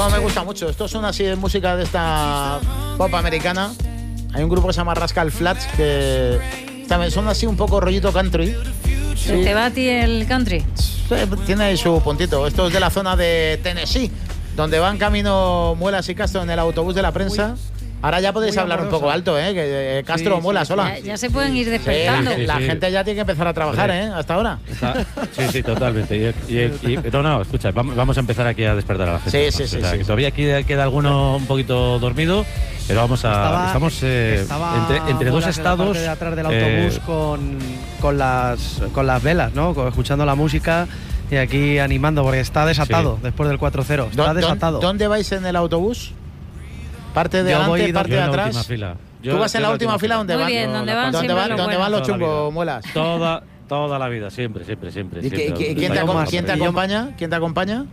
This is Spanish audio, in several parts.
No me gusta mucho. Esto son así de música de esta pop americana. Hay un grupo que se llama Rascal Flatts que también son así un poco rollito country. Sí. ¿Te va a ti el country? Sí, tiene ahí su puntito. Esto es de la zona de Tennessee, donde van camino Muelas y Castro en el autobús de la prensa. Ahora ya podéis hablar un poco alto, que Castro, Muelas, hola. Ya se pueden ir despertando. La gente ya tiene que empezar a trabajar, hasta ahora. Sí, totalmente. No, escucha, vamos a empezar aquí a despertar a la gente. Sí. Que todavía queda alguno un poquito dormido, pero estamos entre dos estados. De atrás del autobús con las velas, ¿no? Escuchando la música y aquí animando, porque está desatado después del 4-0. Está desatado. ¿Dónde vais en el autobús? ¿Parte de adelante, parte de atrás? ¿Tú vas en la última fila? ¿Dónde van? ¿Dónde van los chungos, Muelas? Toda la vida, siempre. ¿Y quién te acompaña? ¿Quién te acompaña?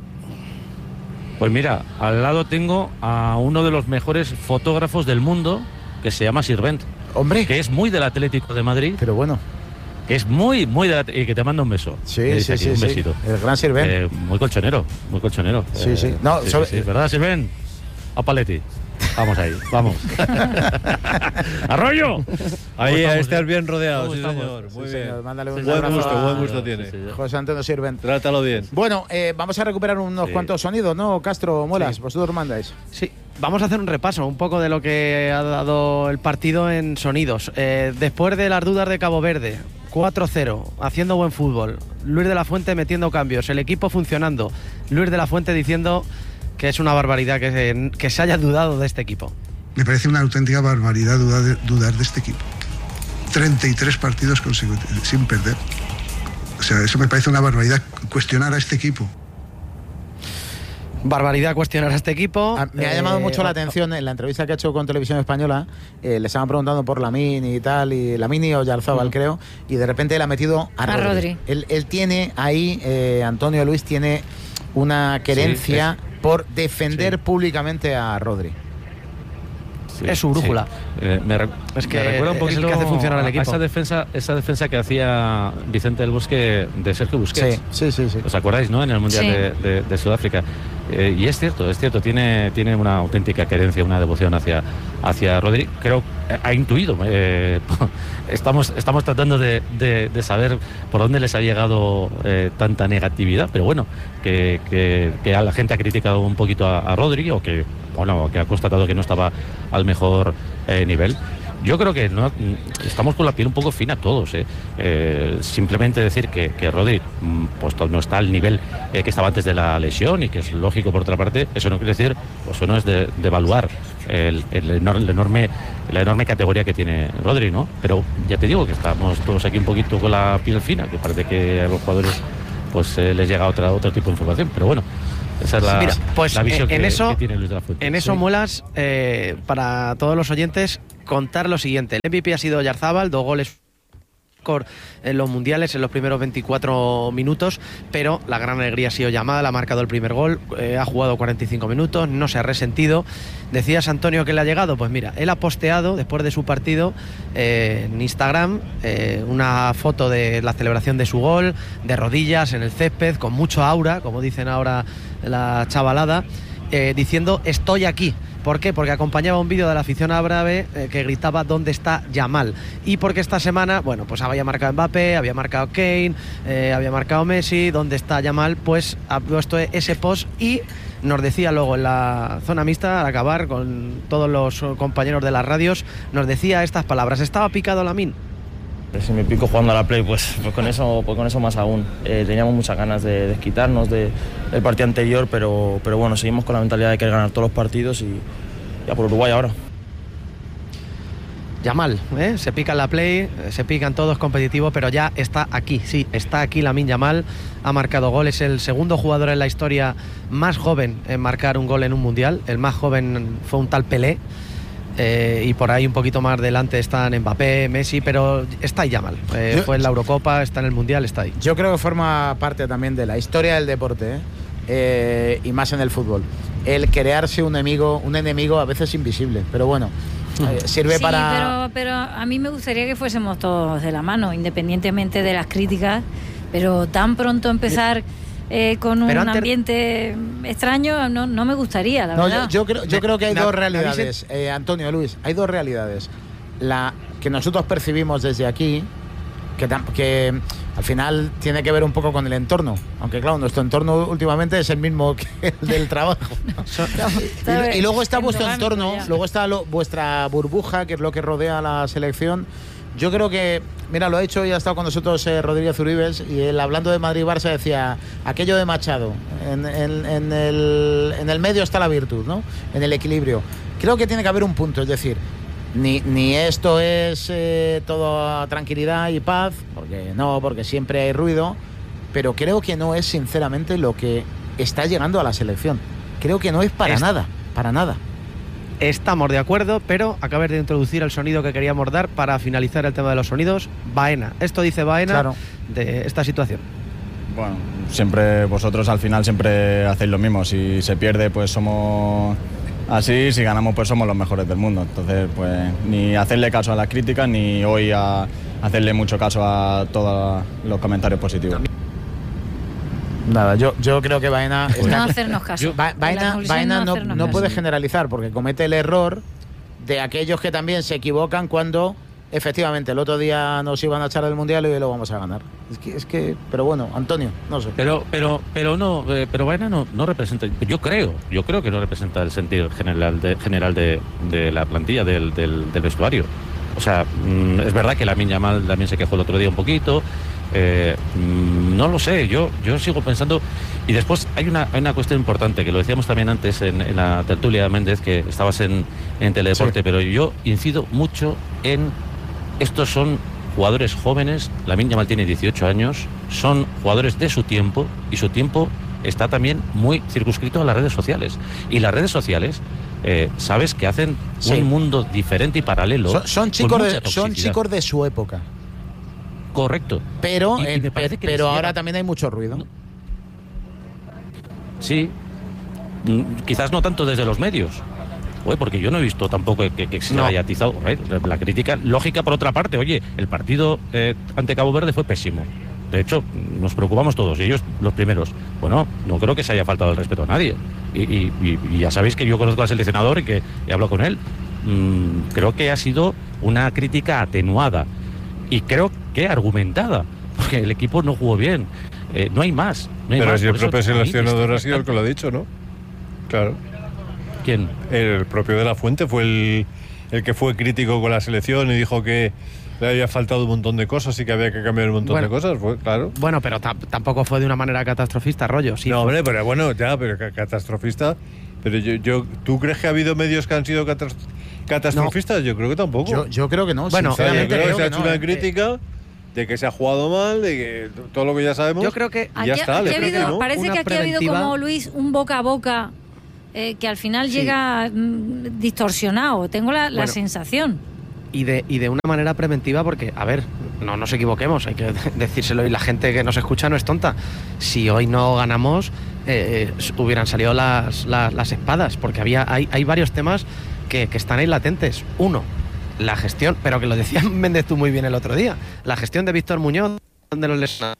Pues mira, al lado tengo a uno de los mejores fotógrafos del mundo, que se llama Sirvent. Hombre. Que es muy del Atlético de Madrid. Pero bueno. Que es muy y que te manda un beso. Sí. Un besito. El gran Sirvent. Muy colchonero. Sí. No, sí, ¿verdad, Sirvent? A Paletti. Vamos ahí, vamos. ¡Arroyo! Ahí estás bien rodeado, sí, señor. Muy bien. Señor, mándale un buen gusto tiene. José Antonio Sirvent. Trátalo bien. Bueno, vamos a recuperar unos cuantos sonidos, ¿no, Castro, Muelas? Sí. Vosotros mandáis. Sí. Vamos a hacer un repaso un poco de lo que ha dado el partido en sonidos. Después de las dudas de Cabo Verde, 4-0, haciendo buen fútbol. Luis de la Fuente metiendo cambios, el equipo funcionando. Luis de la Fuente diciendo que es una barbaridad que se haya dudado de este equipo. Me parece una auténtica barbaridad dudar de este equipo. 33 partidos consecutivos sin perder. O sea, eso me parece una barbaridad, cuestionar a este equipo. Barbaridad cuestionar a este equipo. Me ha llamado mucho la atención en la entrevista que ha hecho con Televisión Española. Les estaban preguntando por Lamine y tal, y Lamine o Yarzábal, creo, y de repente él ha metido a Rodri. Él tiene ahí, Antonio Luis tiene una querencia por defender públicamente a Rodri. Sí, es su brújula. Me recuerda un poquito es el que hace funcionar al equipo. Esa defensa que hacía Vicente del Bosque de Sergio Busquets. Sí. ¿Os acordáis, no? En el Mundial de Sudáfrica. Y es cierto, tiene una auténtica querencia, una devoción hacia Rodri. Creo ha intuido. Estamos tratando de saber por dónde les ha llegado tanta negatividad, pero bueno, que a la gente ha criticado un poquito a Rodri, o que ha constatado que no estaba al mejor nivel. Yo creo que no, estamos con la piel un poco fina todos. Simplemente decir que Rodri pues no está al nivel que estaba antes de la lesión, y que es lógico por otra parte, eso no quiere decir, pues eso no es de evaluar la enorme categoría que tiene Rodri, ¿no? Pero ya te digo que estamos todos aquí un poquito con la piel fina, que parece que a los jugadores pues les llega otro tipo de información, pero bueno. Esa es la visión que tiene Luis de la Fuente. En eso, Muelas, para todos los oyentes, contar lo siguiente. El MVP ha sido Yarzábal, 2 goles en los mundiales en los primeros 24 minutos, pero la gran alegría ha sido Yamal, ha marcado el primer gol, ha jugado 45 minutos, no se ha resentido. Decías, Antonio, que le ha llegado. Pues mira, él ha posteado después de su partido en Instagram una foto de la celebración de su gol, de rodillas en el césped, con mucho aura, como dicen ahora la chavalada, diciendo estoy aquí. ¿Por qué? Porque acompañaba un vídeo de la afición árabe que gritaba ¿dónde está Yamal? Y porque esta semana, bueno, pues había marcado Mbappé, había marcado Kane, había marcado Messi. ¿Dónde está Yamal? Pues ha puesto ese post y nos decía luego en la zona mixta, al acabar con todos los compañeros de las radios, nos decía estas palabras: estaba picado Lamine. Si me pico jugando a la Play, pues con eso más aún. Teníamos muchas ganas de desquitarnos del partido anterior, pero bueno, seguimos con la mentalidad de querer ganar todos los partidos y ya por Uruguay ahora. Yamal, se pica en la Play, se pican todos, competitivo, pero ya está aquí, sí, está aquí Lamine Yamal, ha marcado gol, es el segundo jugador en la historia más joven en marcar un gol en un mundial. El más joven fue un tal Pelé. Y por ahí un poquito más delante están Mbappé, Messi, pero está ahí Yamal. Fue en la Eurocopa, está en el Mundial, está ahí. Yo creo que forma parte también de la historia del deporte, y más en el fútbol. El crearse un enemigo a veces invisible, pero bueno, sirve para... pero a mí me gustaría que fuésemos todos de la mano, independientemente de las críticas, pero tan pronto empezar con un ambiente extraño, no me gustaría, la verdad. Yo creo que hay dos realidades, Antonio, Luis, hay dos realidades. La que nosotros percibimos desde aquí, que al final tiene que ver un poco con el entorno, aunque claro, nuestro entorno últimamente es el mismo que el del trabajo. y luego está vuestro entorno, luego está vuestra burbuja, que es lo que rodea a la selección. Yo creo que, mira, lo ha hecho y ha estado con nosotros Rodríguez Uribes, y él, hablando de Madrid-Barça, decía aquello de Machado, en el medio está la virtud, ¿no? En el equilibrio. Creo que tiene que haber un punto, es decir, ni esto es todo tranquilidad y paz, porque siempre hay ruido, pero creo que no es sinceramente lo que está llegando a la selección. Creo que no es para nada. Estamos de acuerdo, pero acabas de introducir el sonido que queríamos dar para finalizar el tema de los sonidos. Baena. Esto dice Baena de esta situación. Bueno, siempre vosotros al final siempre hacéis lo mismo. Si se pierde, pues somos así. Si ganamos, pues somos los mejores del mundo. Entonces, pues ni hacerle caso a las críticas, ni hoy a hacerle mucho caso a todos los comentarios positivos. Nada, yo creo que Baena... No hacernos caso. Baena no puede generalizar, porque comete el error de aquellos que también se equivocan cuando efectivamente el otro día nos iban a echar del Mundial y hoy lo vamos a ganar. Es que pero bueno, Antonio, no sé. Pero Baena no representa, yo creo que no representa el sentir general de la plantilla del vestuario. O sea, es verdad que Lamine Yamal también se quejó el otro día un poquito. No lo sé, yo sigo pensando. Y después hay una cuestión importante, que lo decíamos también antes en la tertulia, Méndez, que estabas en Teledeporte, sí. Pero yo incido mucho en estos son jugadores jóvenes. Lamine Yamal tiene 18 años, son jugadores de su tiempo, y su tiempo está también muy circunscrito a las redes sociales. Y las redes sociales, sabes que hacen un mundo diferente y paralelo. Son chicos de su época. Correcto. Pero ahora también hay mucho ruido. Sí. Quizás no tanto desde los medios. Porque yo no he visto tampoco que se haya atizado. La crítica lógica, por otra parte. Oye, el partido ante Cabo Verde fue pésimo. De hecho, nos preocupamos todos, y ellos los primeros. Bueno, no creo que se haya faltado el respeto a nadie. Y ya sabéis que yo conozco al seleccionador y que he hablado con él. Creo que ha sido una crítica atenuada. Y creo que argumentada, porque el equipo no jugó bien. No hay más. Pero si el propio seleccionador ha sido el que lo ha dicho, ¿no? Claro. ¿Quién? El propio de la Fuente fue el que fue crítico con la selección y dijo que le había faltado un montón de cosas y que había que cambiar un montón de cosas, claro. Bueno, pero tampoco fue de una manera catastrofista, rollo. Sí, no, hombre, pero bueno, pero catastrofista. Pero ¿tú crees que ha habido medios que han sido catastrofistas? No. Yo creo que tampoco. Yo creo que no. Bueno, yo creo que se ha hecho una crítica de que se ha jugado mal, de que todo lo que ya sabemos. Yo creo que ya está. Parece que aquí ha habido, como Luis, un boca a boca que al final llega distorsionado. Tengo la sensación. Y de una manera preventiva, porque, a ver, no nos equivoquemos, hay que decírselo, y la gente que nos escucha no es tonta. Si hoy no ganamos, hubieran salido las espadas, porque hay varios temas que están ahí latentes. Uno, la gestión, pero que lo decía Méndez tú muy bien el otro día, la gestión de Víctor Muñoz, donde los lesionados.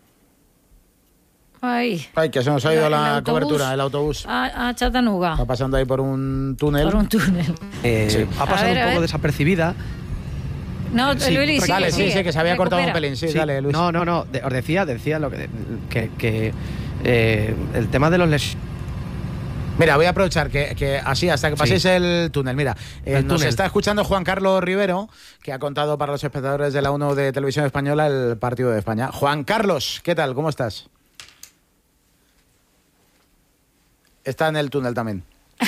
Ay, que se nos ha ido la cobertura, el autobús. A Chattanooga. Está pasando ahí por un túnel. Ha pasado un poco desapercibida. No, sí. Luis, sí, que se había cortado un pelín. Sí, dale, Luis. No, os decía lo que el tema de los lesionados. Mira, voy a aprovechar que así, hasta que paséis el túnel. Mira, nos está escuchando Juan Carlos Rivero, que ha contado para los espectadores de la 1 de Televisión Española el partido de España. Juan Carlos, ¿qué tal? ¿Cómo estás? Está en el túnel también.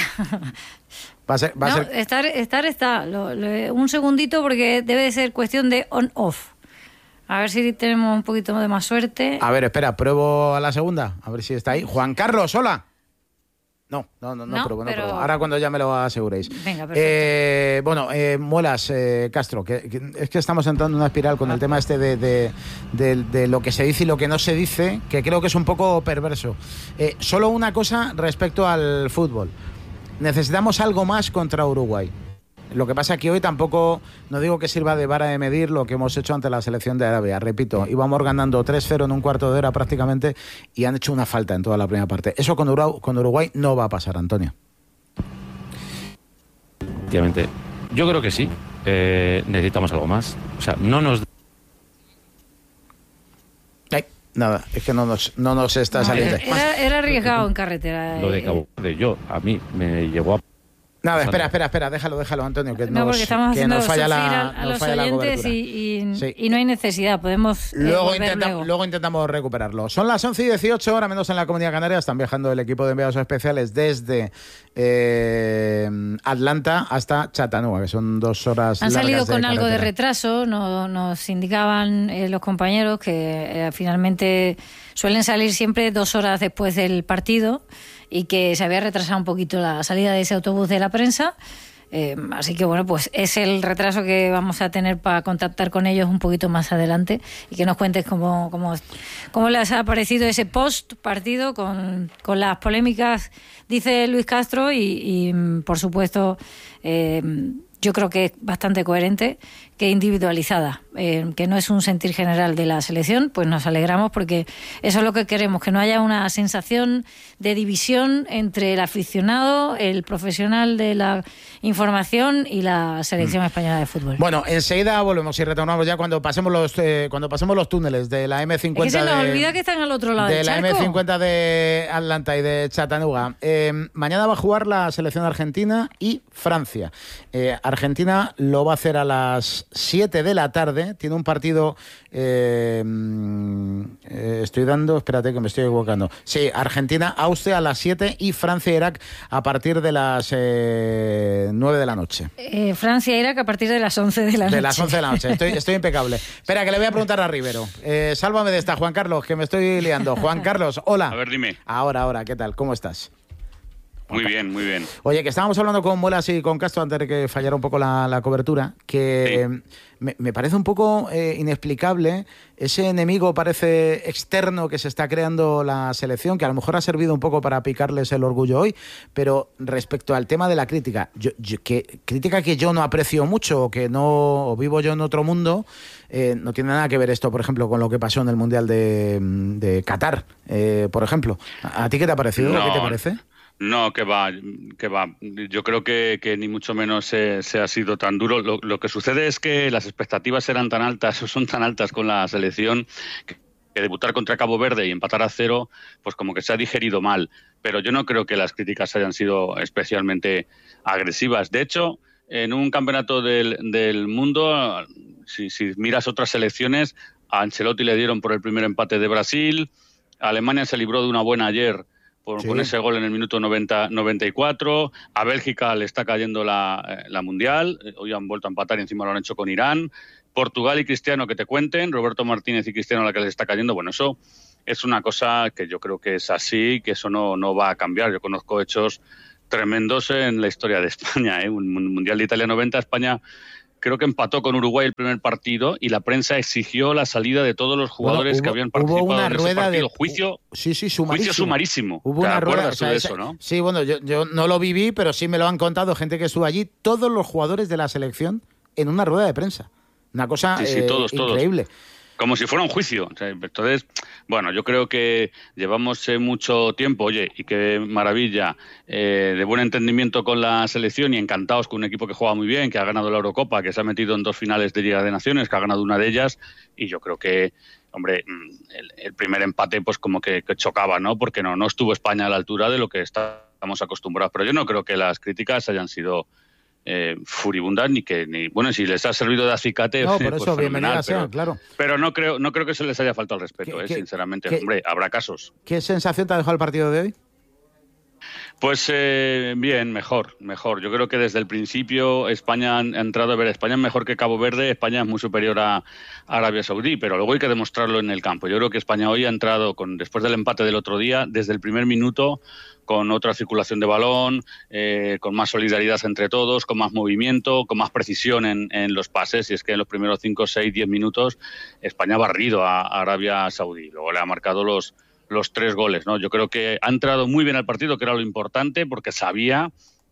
Estar. Un segundito, porque debe de ser cuestión de on-off. A ver si tenemos un poquito de más suerte. A ver, espera, pruebo a la segunda. A ver si está ahí. Juan Carlos, hola. No, pruebo. Ahora cuando ya me lo aseguréis. Venga, perfecto. Muelas, Castro, es que estamos entrando en una espiral con el tema este de lo que se dice y lo que no se dice, que creo que es un poco perverso. Solo una cosa respecto al fútbol. Necesitamos algo más contra Uruguay. Lo que pasa es que hoy tampoco, no digo que sirva de vara de medir lo que hemos hecho ante la selección de Arabia. Repito, íbamos ganando 3-0 en un cuarto de hora prácticamente y han hecho una falta en toda la primera parte. Eso con Uruguay no va a pasar, Antonio. Efectivamente. Yo creo que sí. Necesitamos algo más. O sea, no nos... Nada, es que no nos está saliendo. Era arriesgado en carretera. Lo de Cabo Verde, a mí me llegó a... Nada, espera, déjalo, Antonio, que porque estamos haciendo nos falla a los oyentes y no hay necesidad, podemos luego intentamos recuperarlo. Son las 11:18, ahora menos en la Comunidad Canaria, están viajando el equipo de enviados especiales desde Atlanta hasta Chattanooga, que son 2 horas Han salido con de algo de retraso, nos indicaban los compañeros que finalmente suelen salir siempre 2 horas después del partido y que se había retrasado un poquito la salida de ese autobús de la prensa. Así que bueno, pues es el retraso que vamos a tener para contactar con ellos un poquito más adelante y que nos cuentes cómo les ha parecido ese post partido con las polémicas, dice Luis Castro, y por supuesto yo creo que es bastante coherente, que individualizada, que no es un sentir general de la selección. Pues nos alegramos porque eso es lo que queremos, que no haya una sensación de división entre el aficionado, el profesional de la información y la selección española de fútbol. Bueno, enseguida volvemos y retornamos ya cuando pasemos los túneles de la M50. Es que se nos olvida que están al otro lado del charco. De la M50 de Atlanta y de Chattanooga. Mañana va a jugar la selección argentina y Francia. Argentina lo va a hacer a las 7 de la tarde. Tiene un partido... espérate que me estoy equivocando. Sí, Argentina-Austria a las 7 y Francia-Irak a partir de las 9 de la noche. Francia-Irak a partir de las 11 de la noche. De las 11 de la noche, estoy impecable. Espera, que le voy a preguntar a Rivero. Sálvame de esta, Juan Carlos, que me estoy liando. Juan Carlos, hola. A ver, dime. Ahora, ¿qué tal? ¿Cómo estás? Muy bien, muy bien. Oye, que estábamos hablando con Muelas y con Castro antes de que fallara un poco la cobertura, que sí. me parece un poco inexplicable ese enemigo, parece externo, que se está creando la selección, que a lo mejor ha servido un poco para picarles el orgullo hoy, pero respecto al tema de la crítica, crítica que yo no aprecio mucho, o que no vivo yo en otro mundo, no tiene nada que ver esto, por ejemplo, con lo que pasó en el Mundial de Qatar, por ejemplo. ¿A ti qué te ha parecido? No. ¿Qué te parece? No, que va. Yo creo que ni mucho menos se ha sido tan duro. Lo que sucede es que las expectativas eran tan altas, o son tan altas con la selección, que debutar contra Cabo Verde y empatar a 0, pues como que se ha digerido mal. Pero yo no creo que las críticas hayan sido especialmente agresivas. De hecho, en un campeonato del mundo, si miras otras selecciones, a Ancelotti le dieron por el primer empate de Brasil, Alemania se libró de una buena ayer con ese gol en el minuto 94. A Bélgica le está cayendo la Mundial. Hoy han vuelto a empatar y encima lo han hecho con Irán. Portugal y Cristiano, que te cuenten. Roberto Martínez y Cristiano, la que les está cayendo. Bueno, eso es una cosa que yo creo que es así, que eso no va a cambiar. Yo conozco hechos tremendos en la historia de España. Un Mundial de Italia 90, España... Creo que empató con Uruguay el primer partido y la prensa exigió la salida de todos los jugadores que habían participado en ese partido. Juicio sumarísimo. Hubo una rueda de eso, ¿no? Sí, bueno, yo no lo viví, pero sí me lo han contado gente que estuvo allí, todos los jugadores de la selección en una rueda de prensa. Una cosa todos, increíble. Como si fuera un juicio. O sea, entonces, bueno, yo creo que llevamos mucho tiempo, oye, y qué maravilla, de buen entendimiento con la selección y encantados con un equipo que juega muy bien, que ha ganado la Eurocopa, que se ha metido en 2 finales de Liga de Naciones, que ha ganado una de ellas, y yo creo que, hombre, el primer empate pues como que chocaba, ¿no? Porque no estuvo España a la altura de lo que estamos acostumbrados. Pero yo no creo que las críticas hayan sido... furibundas bueno, si les ha servido de acicate, no, por eso pues bienvenida sea, claro. Pero no creo que se les haya faltado el respeto, sinceramente. Hombre, habrá casos. ¿Qué sensación te ha dejado el partido de hoy? Pues bien, mejor. Yo creo que desde el principio España ha entrado a ver, España es mejor que Cabo Verde, España es muy superior a Arabia Saudí, pero luego hay que demostrarlo en el campo. Yo creo que España hoy ha entrado, después del empate del otro día, desde el primer minuto, con otra circulación de balón, con más solidaridad entre todos, con más movimiento, con más precisión en los pases, y es que en los primeros 5, 6, 10 minutos España ha barrido a Arabia Saudí. Luego le ha marcado los 3 goles, ¿no? Yo creo que ha entrado muy bien al partido, que era lo importante, porque sabía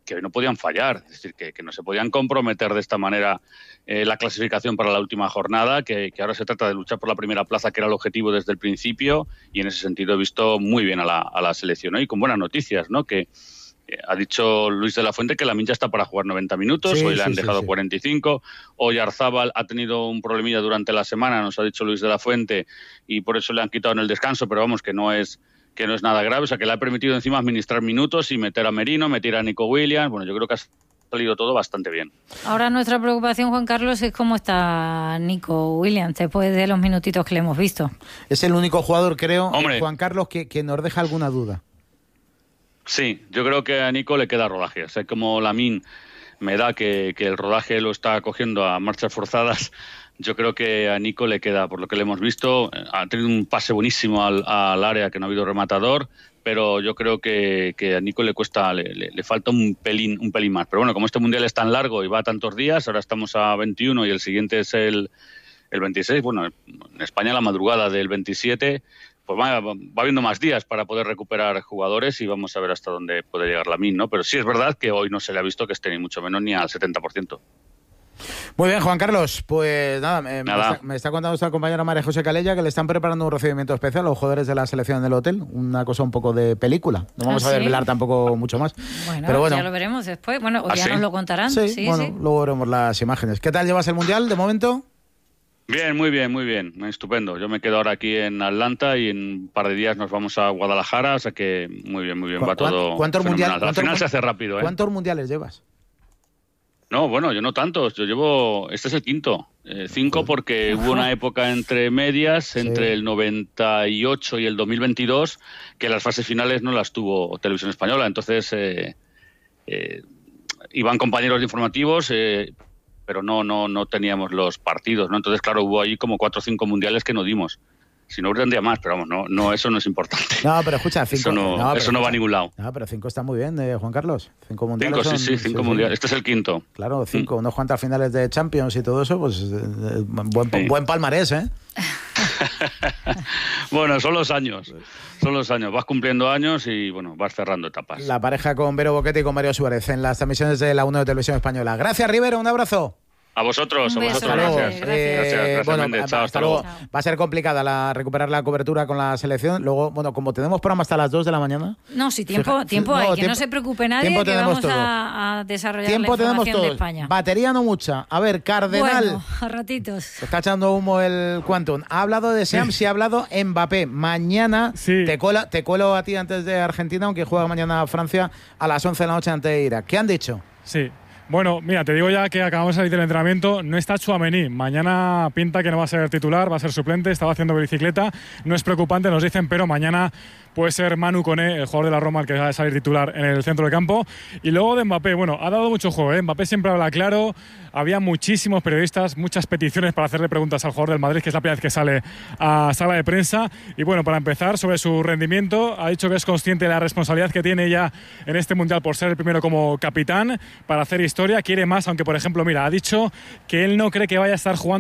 hoy no podían fallar, es decir, que no se podían comprometer de esta manera la clasificación para la última jornada, que ahora se trata de luchar por la primera plaza, que era el objetivo desde el principio, y en ese sentido he visto muy bien a la selección, ¿no? Y con buenas noticias, ¿no? Que ha dicho Luis de la Fuente que Lamine ya está para jugar 90 minutos, hoy le han dejado 45, Oyarzábal ha tenido un problemilla durante la semana, nos ha dicho Luis de la Fuente, y por eso le han quitado en el descanso, pero vamos, que no es nada grave, o sea que le ha permitido encima administrar minutos y meter a Merino, meter a Nico Williams. Bueno, yo creo que ha salido todo bastante bien. Ahora nuestra preocupación, Juan Carlos, es cómo está Nico Williams después de los minutitos que le hemos visto. Es el único jugador, creo, Juan Carlos, que nos deja alguna duda. Sí, yo creo que a Nico le queda rodaje. O sea, como Lamine me da que el rodaje lo está cogiendo a marchas forzadas, yo creo que a Nico le queda, por lo que le hemos visto, ha tenido un pase buenísimo al área, que no ha habido rematador, pero yo creo que a Nico le falta un pelín más. Pero bueno, como este Mundial es tan largo y va a tantos días, ahora estamos a 21 y el siguiente es el 26, bueno, en España la madrugada del 27, pues va habiendo más días para poder recuperar jugadores y vamos a ver hasta dónde puede llegar Lamine, ¿no? Pero sí es verdad que hoy no se le ha visto que esté ni mucho menos ni al 70%. Muy bien, Juan Carlos, pues nada, me está contando nuestra compañera María José Calella que le están preparando un recibimiento especial a los jugadores de la selección en el hotel, una cosa un poco de película, no vamos a desvelar tampoco mucho más. Pero bueno, ya lo veremos después, bueno, o ya nos lo contarán. Sí, luego veremos las imágenes. ¿Qué tal llevas el Mundial de momento? Bien, muy bien, estupendo. Yo me quedo ahora aquí en Atlanta y en un par de días nos vamos a Guadalajara, o sea que muy bien, va todo fenomenal. Al final se hace rápido, ¿eh? ¿Cuántos mundiales llevas? No, bueno, yo no tantos, este es el quinto. 5 porque hubo una época entre medias, entre el 98 y el 2022, que las fases finales no las tuvo Televisión Española, entonces iban compañeros de informativos, pero no teníamos los partidos, ¿no? Entonces, claro, hubo ahí como 4 o 5 mundiales que no dimos. Si no, tendría más, pero vamos, no, eso no es importante. No, pero escucha, 5... Eso no va a ningún lado. No, pero 5 está muy bien, Juan Carlos. 5 mundiales 5, sí, 5 mundiales. Este es el quinto. Claro, 5. Unos cuantas finales de Champions y todo eso, pues buen palmarés, ¿eh? Bueno, son los años. Vas cumpliendo años y, bueno, vas cerrando etapas. La pareja con Vero Boquete y con Mario Suárez en las transmisiones de la 1 de Televisión Española. Gracias, Rivero, un abrazo. A vosotros, gracias. Gracias, bueno, Méndez. Chao, hasta luego. Va a ser complicada recuperar la cobertura con la selección. Luego, bueno, como tenemos programa hasta las 2 de la mañana. No, sí, tiempo hay, que no se preocupe nadie, que vamos a desarrollar la información de España. Batería no mucha. A ver, Cardenal. Bueno, a ratitos. Está echando humo el Quantum. Ha hablado de Seam, sí ha hablado Mbappé. Mañana te cuelo a ti antes de Argentina, aunque juega mañana Francia a las 11 de la noche ante Irak. ¿Qué han dicho? Sí. Bueno, mira, te digo ya que acabamos de salir del entrenamiento. No está Tchouaméni. Mañana pinta que no va a ser titular, va a ser suplente. Estaba haciendo bicicleta. No es preocupante, nos dicen, pero mañana puede ser Manu Koné, el jugador de la Roma, el que va a salir titular en el centro del campo. Y luego de Mbappé, bueno, ha dado mucho juego, ¿eh? Mbappé siempre habla claro. Había muchísimos periodistas, muchas peticiones para hacerle preguntas al jugador del Madrid, que es la primera vez que sale a sala de prensa. Y bueno, para empezar, sobre su rendimiento, ha dicho que es consciente de la responsabilidad que tiene ya en este Mundial por ser el primero como capitán, para hacer historia. Quiere más, aunque por ejemplo, mira, ha dicho que él no cree que vaya a estar jugando